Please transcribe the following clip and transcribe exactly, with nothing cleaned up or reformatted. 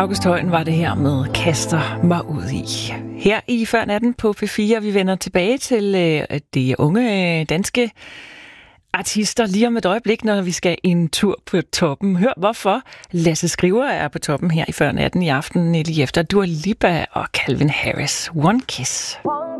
August Højen var det her med Kaster mig ud i. Her i Før Natten på P fire, vi vender tilbage til øh, de unge øh, danske artister lige om et øjeblik, når vi skal en tur på toppen. Hør hvorfor Lasse Skriver er på toppen her i Før Natten i aften, lige efter Dua Lipa og Calvin Harris. One Kiss.